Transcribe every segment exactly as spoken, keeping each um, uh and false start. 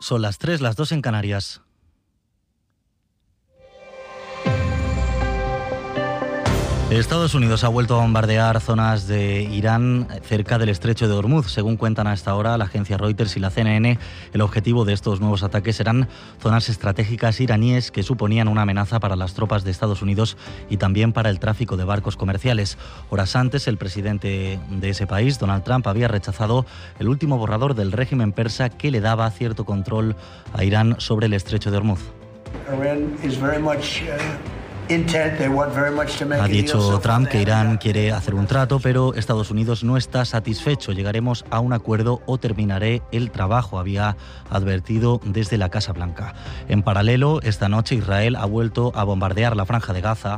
Son las tres, las dos en Canarias. Estados Unidos ha vuelto a bombardear zonas de Irán cerca del estrecho de Hormuz. Según cuentan a esta hora la agencia Reuters y la C N N, el objetivo de estos nuevos ataques eran zonas estratégicas iraníes que suponían una amenaza para las tropas de Estados Unidos y también para el tráfico de barcos comerciales. Horas antes, el presidente de ese país, Donald Trump, había rechazado el último borrador del régimen persa que le daba cierto control a Irán sobre el estrecho de Hormuz. Ha dicho Trump que Irán quiere hacer un trato, pero Estados Unidos no está satisfecho. Llegaremos a un acuerdo o terminaré el trabajo, había advertido desde la Casa Blanca. En paralelo, esta noche Israel ha vuelto a bombardear la Franja de Gaza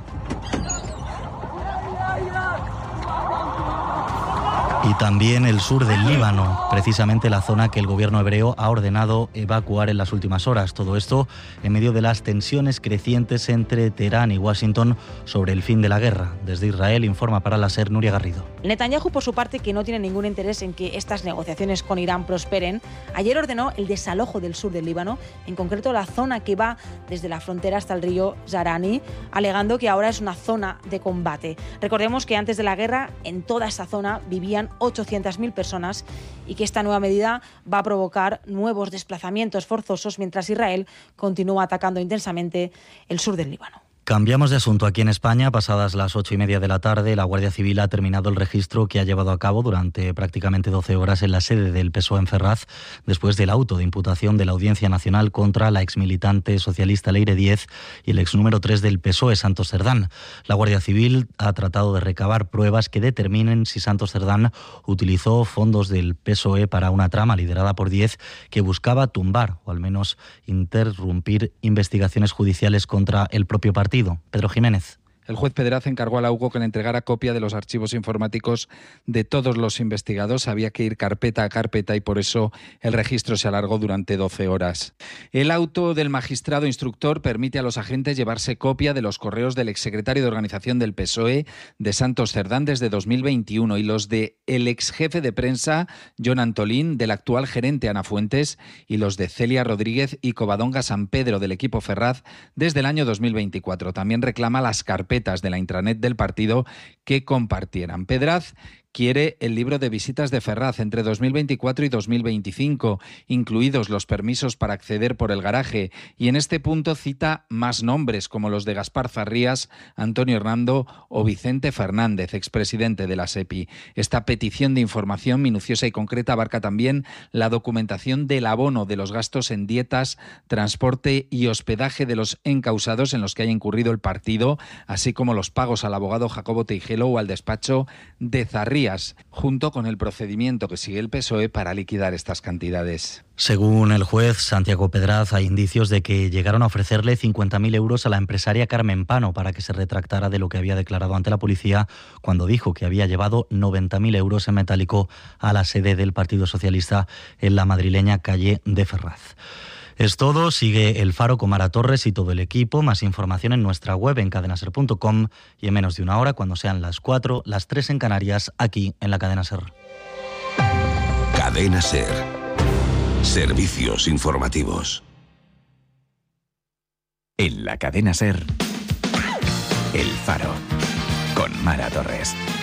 y también el sur del Líbano, precisamente la zona que el gobierno hebreo ha ordenado evacuar en las últimas horas. Todo esto en medio de las tensiones crecientes entre Teherán y Washington sobre el fin de la guerra. Desde Israel informa para la SER Nuria Garrido. Netanyahu, por su parte, que no tiene ningún interés en que estas negociaciones con Irán prosperen, ayer ordenó el desalojo del sur del Líbano, en concreto la zona que va desde la frontera hasta el río Jarani, alegando que ahora es una zona de combate. Recordemos que antes de la guerra, en toda esa zona vivían ochocientas mil personas y que esta nueva medida va a provocar nuevos desplazamientos forzosos mientras Israel continúa atacando intensamente el sur del Líbano. Cambiamos de asunto. Aquí en España, pasadas las ocho y media de la tarde, la Guardia Civil ha terminado el registro que ha llevado a cabo durante prácticamente doce horas en la sede del P S O E en Ferraz, después del auto de imputación de la Audiencia Nacional contra la exmilitante socialista Leire Díez y el ex número tres del P S O E, Santos Cerdán. La Guardia Civil ha tratado de recabar pruebas que determinen si Santos Cerdán utilizó fondos del P S O E para una trama liderada por Díez que buscaba tumbar o al menos interrumpir investigaciones judiciales contra el propio partido. Pedro Jiménez. El juez Pedraz encargó a la UGO que le entregara copia de los archivos informáticos de todos los investigados. Había que ir carpeta a carpeta y por eso el registro se alargó durante doce horas. El auto del magistrado instructor permite a los agentes llevarse copia de los correos del exsecretario de organización del P S O E, de Santos Cerdán, desde dos mil veintiuno, y los de el exjefe de prensa, Jon Antolín, del actual gerente, Ana Fuentes, y los de Celia Rodríguez y Covadonga San Pedro, del equipo Ferraz, desde el año dos mil veinticuatro. También reclama las carpetas de la intranet del partido que compartieran. Pedraz quiere el libro de visitas de Ferraz entre dos mil veinticuatro y dos mil veinticinco, incluidos los permisos para acceder por el garaje, y en este punto cita más nombres como los de Gaspar Farrías, Antonio Hernando o Vicente Fernández, expresidente de la SEPI. Esta petición de información minuciosa y concreta abarca también la documentación del abono de los gastos en dietas, transporte y hospedaje de los encausados en los que haya incurrido el partido, así como los pagos al abogado Jacobo Teijelo o al despacho de Zarría, junto con el procedimiento que sigue el P S O E para liquidar estas cantidades. Según el juez Santiago Pedraz, hay indicios de que llegaron a ofrecerle cincuenta mil euros a la empresaria Carmen Pano para que se retractara de lo que había declarado ante la policía cuando dijo que había llevado noventa mil euros en metálico a la sede del Partido Socialista en la madrileña calle de Ferraz. Es todo, sigue El Faro con Mara Torres y todo el equipo. Más información en nuestra web en cadena ser punto com y en menos de una hora, cuando sean las cuatro, las tres en Canarias, aquí en la Cadena Ser. Cadena Ser. Servicios informativos. En la Cadena Ser, El Faro con Mara Torres.